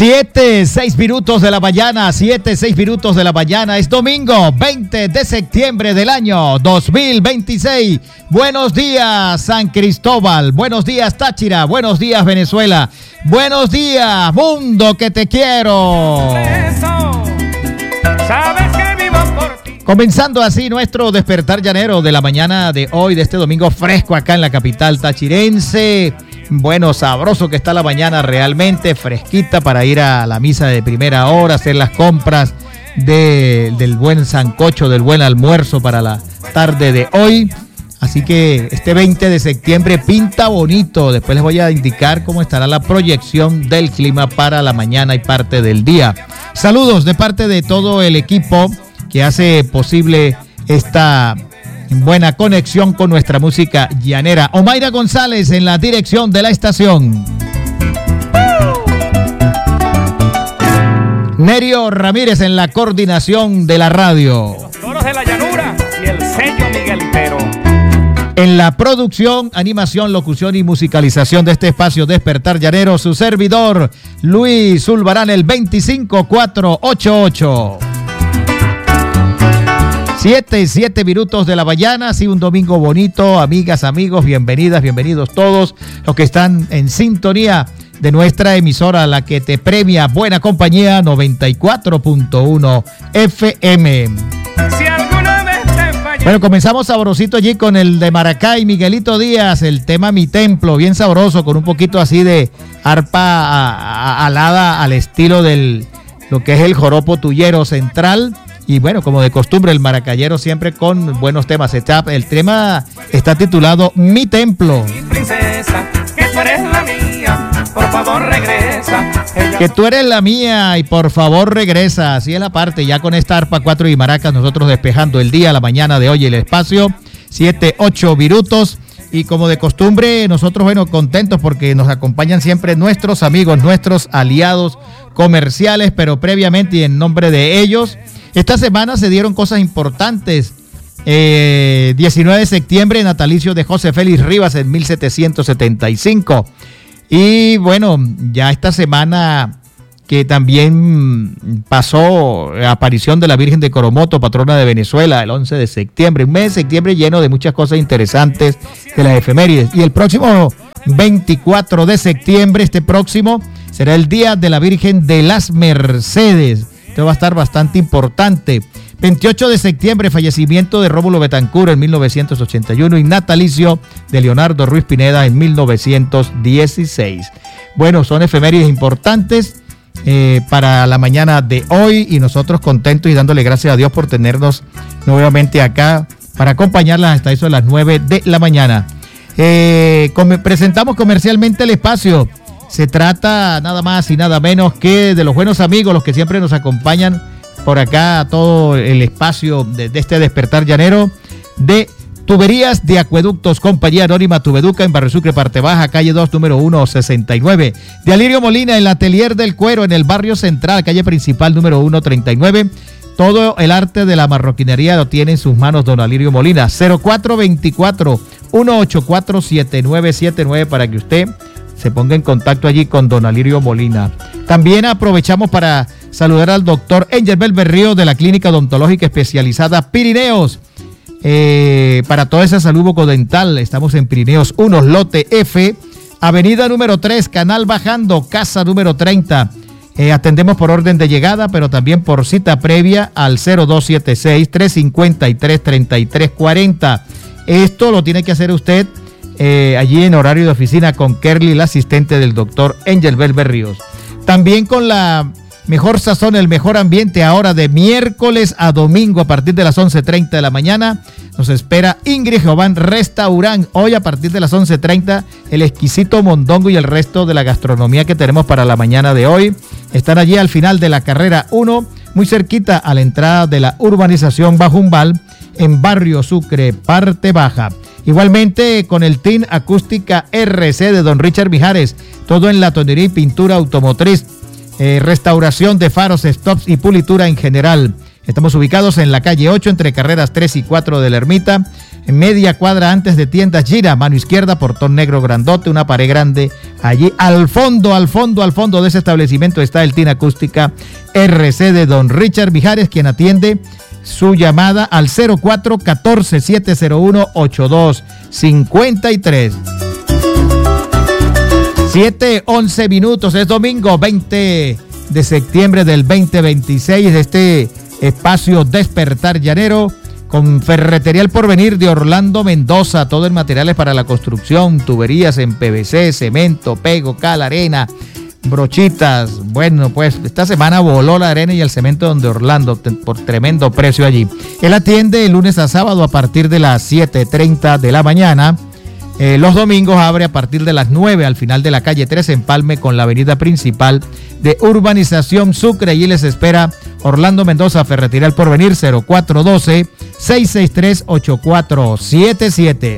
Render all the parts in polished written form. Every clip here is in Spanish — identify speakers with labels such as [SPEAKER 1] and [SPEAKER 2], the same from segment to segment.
[SPEAKER 1] 6 minutos de la mañana, 6 minutos de la mañana. Es domingo 20 de septiembre del año 2026. Buenos días, San Cristóbal. Buenos días, Táchira. Buenos días, Venezuela. Buenos días, mundo que te quiero.
[SPEAKER 2] Sabes que vivo por ti.
[SPEAKER 1] Comenzando así nuestro despertar llanero de la mañana de hoy, de este domingo fresco acá en la capital tachirense. Bueno, sabroso que está la mañana, realmente fresquita para ir a la misa de primera hora, hacer las compras del buen sancocho, del buen almuerzo para la tarde de hoy. Así que este 20 de septiembre pinta bonito. Después les voy a indicar cómo estará la proyección del clima para la mañana y parte del día. Saludos de parte de todo el equipo que hace posible esta buena conexión con nuestra música llanera. Omaira González en la dirección de la estación. Nerio Ramírez en la coordinación de la radio.
[SPEAKER 2] Los toros de la llanura y el sello Miguelitero.
[SPEAKER 1] En la producción, animación, locución y musicalización de este espacio Despertar Llanero, su servidor Luis Zulbarán, el 25488. 7 minutos de la mañana, sí, un domingo bonito, amigas, amigos, bienvenidas, bienvenidos todos los que están en sintonía de nuestra emisora, la que te premia Buena Compañía 94.1 FM.
[SPEAKER 2] Si alguna vez te fallé.
[SPEAKER 1] Bueno, comenzamos sabrosito allí con el de Maracay, Miguelito Díaz, el tema Mi Templo, bien sabroso, con un poquito así de arpa alada al estilo del lo que es el joropo tuyero central. Y bueno, como de costumbre, el maracayero siempre con buenos temas. El tema está titulado Mi Templo.
[SPEAKER 2] Mi princesa, que tú eres la mía, por favor regresa.
[SPEAKER 1] Que tú eres la mía y por favor regresa. Así es la parte, ya con esta arpa 4 y maracas, nosotros despejando el día, la mañana de hoy, el espacio. 8 minutos. Y como de costumbre, nosotros, bueno, contentos porque nos acompañan siempre nuestros amigos, nuestros aliados comerciales, pero previamente y en nombre de ellos, esta semana se dieron cosas importantes. 19 de septiembre, natalicio de José Félix Rivas en 1775. Y bueno, ya esta semana que también pasó aparición de la Virgen de Coromoto, patrona de Venezuela, el 11 de septiembre. Un mes de septiembre lleno de muchas cosas interesantes de las efemérides. Y el próximo 24 de septiembre, este próximo, será el Día de la Virgen de las Mercedes. Esto va a estar bastante importante. 28 de septiembre, fallecimiento de Rómulo Betancourt en 1981 y natalicio de Leonardo Ruiz Pineda en 1916. Bueno, son efemérides importantes para la mañana de hoy y nosotros contentos y dándole gracias a Dios por tenernos nuevamente acá para acompañarlas hasta eso de las 9 de la mañana. Presentamos comercialmente el espacio. Se trata nada más y nada menos que de los buenos amigos, los que siempre nos acompañan por acá a todo el espacio de este despertar llanero, de Tuberías de Acueductos, Compañía Anónima Tubeduca en Barrio Sucre, Parte Baja, calle 2, número 169. De Alirio Molina, el Atelier del Cuero en el Barrio Central, calle principal, número 139. Todo el arte de la marroquinería lo tiene en sus manos don Alirio Molina. 0424-184-7979 para que usted se ponga en contacto allí con don Alirio Molina. También aprovechamos para saludar al doctor Angel Berrío de la Clínica Odontológica Especializada Pirineos. Para toda esa salud bucodental, estamos en Pirineos 1, lote F, avenida número 3, canal bajando, casa número 30. Atendemos por orden de llegada, pero también por cita previa al 0276-353-3340. Esto lo tiene que hacer usted allí en horario de oficina con Kerly, la asistente del doctor Angel Berríos. También con la mejor sazón, el mejor ambiente, ahora de miércoles a domingo a partir de las 11:30 de la mañana. Nos espera Ingrid Jován Restaurant. Hoy a partir de las 11:30 el exquisito mondongo y el resto de la gastronomía que tenemos para la mañana de hoy. Están allí al final de la carrera 1, muy cerquita a la entrada de la urbanización Bajumbal en Barrio Sucre, Parte Baja. Igualmente con el Team Acústica RC de don Richard Mijares, todo en la tonería y pintura automotriz, restauración de faros, stops y pulitura en general. Estamos ubicados en la calle 8, entre carreras 3 y 4 de la Ermita, en media cuadra antes de tiendas Gira, mano izquierda, portón negro grandote, una pared grande. Allí al fondo de ese establecimiento está el TIN Acústica RC de don Richard Mijares, quien atiende su llamada al 0414-701-8253. 7:11 minutos, es domingo 20 de septiembre del 2026, de este espacio Despertar Llanero, con Ferretería El Porvenir de Orlando Mendoza, todo el materiales para la construcción, tuberías en PVC, cemento, pego, cal, arena, brochitas. Bueno, pues esta semana voló la arena y el cemento donde Orlando por tremendo precio allí. Él atiende de lunes a sábado a partir de las 7:30 de la mañana. Los domingos abre a partir de las 9 al final de la calle 3 Empalme con la avenida principal de Urbanización Sucre. Allí les espera Orlando Mendoza, Ferretería El Porvenir, 0412-663-8477.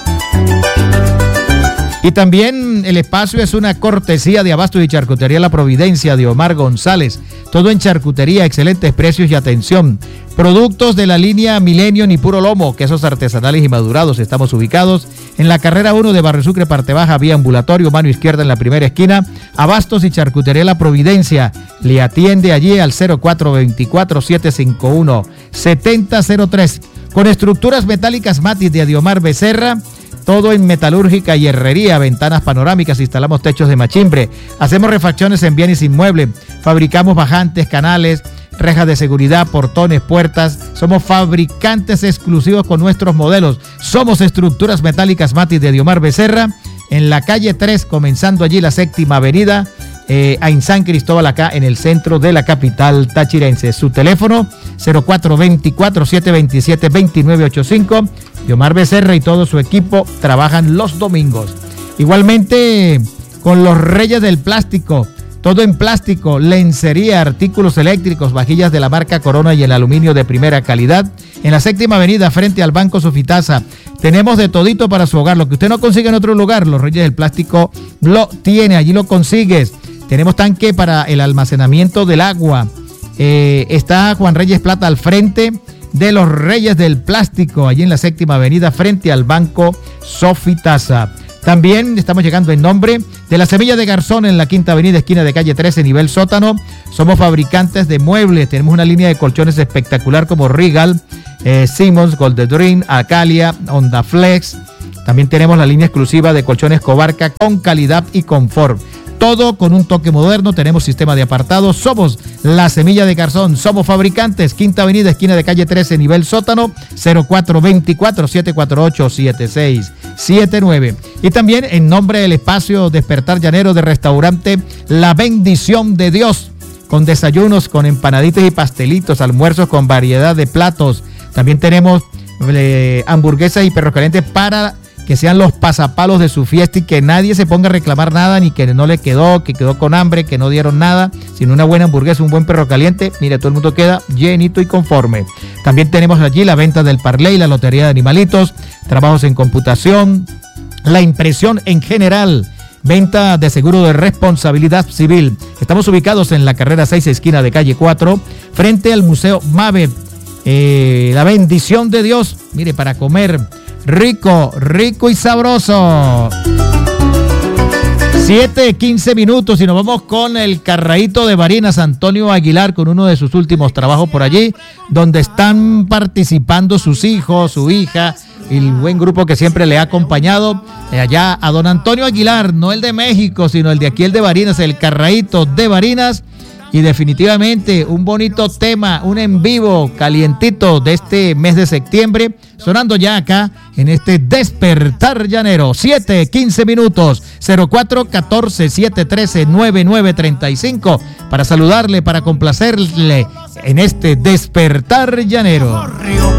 [SPEAKER 1] Y también el espacio es una cortesía de Abastos y Charcutería La Providencia de Omar González. Todo en charcutería, excelentes precios y atención. Productos de la línea Millennium y Puro Lomo, quesos artesanales y madurados. Estamos ubicados en la carrera 1 de Barrio Sucre, parte baja, vía ambulatorio, mano izquierda en la primera esquina. Abastos y Charcutería La Providencia. Le atiende allí al 0424-751-7003. Con estructuras metálicas Matis de Adiomar Becerra. Todo en metalúrgica y herrería, ventanas panorámicas, instalamos techos de machimbre, hacemos refacciones en bienes inmuebles, fabricamos bajantes, canales, rejas de seguridad, portones, puertas. Somos fabricantes exclusivos con nuestros modelos. Somos Estructuras Metálicas Matis de Adiomar Becerra, en la calle 3, comenzando allí la 7ª avenida, en San Cristóbal, acá en el centro de la capital tachirense. Su teléfono 0424-727-2985. Adiomar Becerra y todo su equipo trabajan los domingos. Igualmente con los Reyes del Plástico, todo en plástico, lencería, artículos eléctricos, vajillas de la marca Corona y el aluminio de primera calidad. En la 7ª avenida, frente al Banco Sofitasa. Tenemos de todito para su hogar. Lo que usted no consigue en otro lugar, los Reyes del Plástico lo tiene, allí lo consigues. Tenemos tanque para el almacenamiento del agua. Está Juan Reyes Plata al frente de los Reyes del Plástico, allí en la 7ª avenida, frente al Banco Sofitasa. También estamos llegando en nombre de la Semilla de Garzón, en la 5ª avenida, esquina de calle 13, nivel sótano. Somos fabricantes de muebles, tenemos una línea de colchones espectacular como Regal, Simmons, Golden Dream, Acalia, Honda Flex. También tenemos la línea exclusiva de colchones Cobarca con calidad y confort. Todo con un toque moderno, tenemos sistema de apartados. Somos la Semilla de Garzón, somos fabricantes, 5ª avenida, esquina de calle 13, nivel sótano, 0424-748-7679. Y también en nombre del espacio Despertar Llanero de restaurante La Bendición de Dios, con desayunos, con empanaditas y pastelitos, almuerzos con variedad de platos. También tenemos hamburguesas y perros calientes para que sean los pasapalos de su fiesta y que nadie se ponga a reclamar nada, ni que no le quedó, que quedó con hambre, que no dieron nada, sino una buena hamburguesa, un buen perro caliente. Mire, todo el mundo queda llenito y conforme. También tenemos allí la venta del parley, la lotería de animalitos, trabajos en computación, la impresión en general, venta de seguro de responsabilidad civil. Estamos ubicados en la carrera 6, esquina de calle 4, frente al Museo Mave. La Bendición de Dios, mire, para comer rico, rico y sabroso. 7:15 minutos y nos vamos con el Carraíto de Barinas, Antonio Aguilar, con uno de sus últimos trabajos por allí, donde están participando sus hijos, su hija y el buen grupo que siempre le ha acompañado. Allá a don Antonio Aguilar, no el de México, sino el de aquí, el de Barinas, el Carraíto de Barinas. Y definitivamente un bonito tema, un en vivo calientito de este mes de septiembre, sonando ya acá en este Despertar Llanero. 7:15 minutos, 0414-713-9935, para saludarle, para complacerle en este Despertar Llanero.